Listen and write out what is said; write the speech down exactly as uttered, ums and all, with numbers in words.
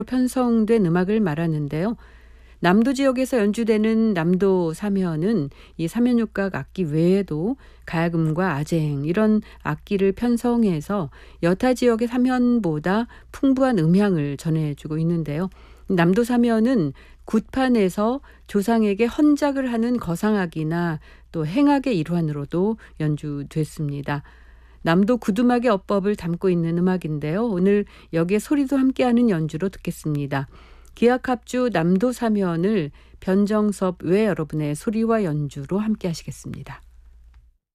편성된 음악을 말하는데요. 남도 지역에서 연주되는 남도 사면은 이 삼연육각 악기 외에도 가야금과 아쟁 이런 악기를 편성해서 여타 지역의 사면보다 풍부한 음향을 전해주고 있는데요. 남도 사면은 굿판에서 조상에게 헌작을 하는 거상악이나 또 행악의 일환으로도 연주됐습니다. 남도 구두막의 어법을 담고 있는 음악인데요. 오늘 여기에 소리도 함께하는 연주로 듣겠습니다. 기악합주 남도 사면을 변정섭 외 여러분의 소리와 연주로 함께 하시겠습니다.